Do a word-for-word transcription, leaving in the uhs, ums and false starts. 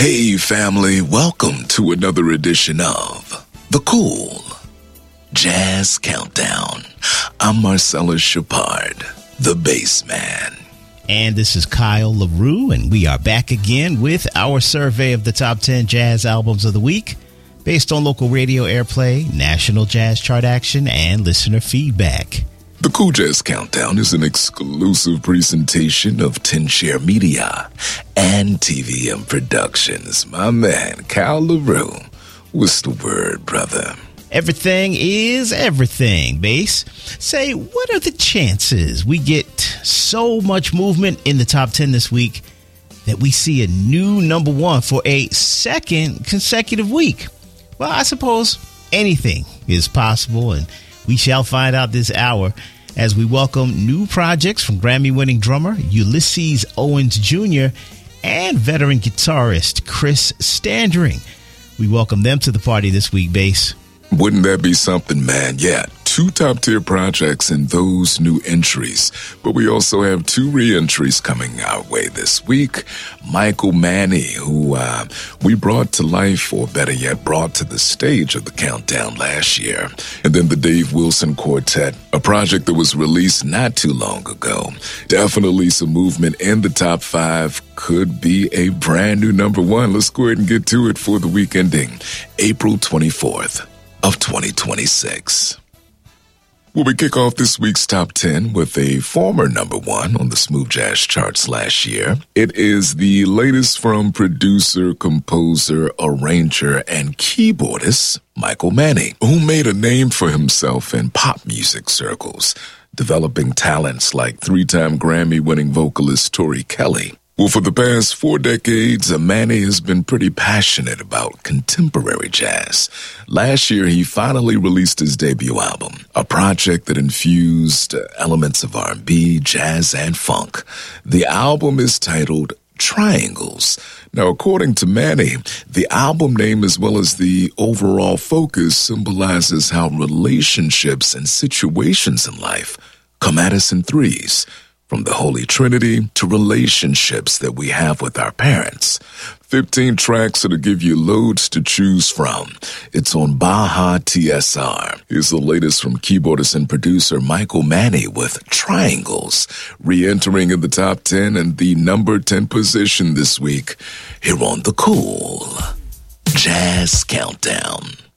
Hey family, welcome to another edition of The Cool Jazz Countdown. I'm Marcellus Shepard, the bass man. And this is Kyle LaRue, and we are back again with our survey of the top ten jazz albums of the week based on local radio airplay, national jazz chart action, and listener feedback. The Cool Jazz Countdown is an exclusive presentation of ten Share Media and T V M Productions. My man, Kyle LaRue. What's the word, brother? Everything is everything, bass. Say, what are the chances we get so much movement in the top ten this week that we see a new number one for a second consecutive week? Well, I suppose anything is possible, and we shall find out this hour as we welcome new projects from Grammy-winning drummer Ulysses Owens Junior and veteran guitarist Chris Standring. We welcome them to the party this week, bass. Wouldn't that be something, man? Yeah, two top-tier projects and those new entries. But we also have two re-entries coming our way this week. Michael Manny, who uh, we brought to life, or better yet, brought to the stage of the countdown last year. And then the Dave Wilson Quartet, a project that was released not too long ago. Definitely some movement in the top five. Could be a brand new number one. Let's go ahead and get to it for the week ending April twenty-fourth. Of twenty twenty-six. Well, we kick off this week's top ten with a former number one on the Smooth Jazz charts last year. It is the latest from producer, composer, arranger, and keyboardist Michael Manny, who made a name for himself in pop music circles, developing talents like three-time Grammy-winning vocalist Tori Kelly. Well, for the past four decades, Manny has been pretty passionate about contemporary jazz. Last year, he finally released his debut album, a project that infused elements of R and B, jazz, and funk. The album is titled Triangles. Now, according to Manny, the album name as well as the overall focus symbolizes how relationships and situations in life come at us in threes. From the Holy Trinity to relationships that we have with our parents. fifteen tracks that'll give you loads to choose from. It's on Baja T S R. Here's the latest from keyboardist and producer Michael Manny with Triangles, re-entering in the top ten and the number ten position this week here on the Cool Jazz Countdown.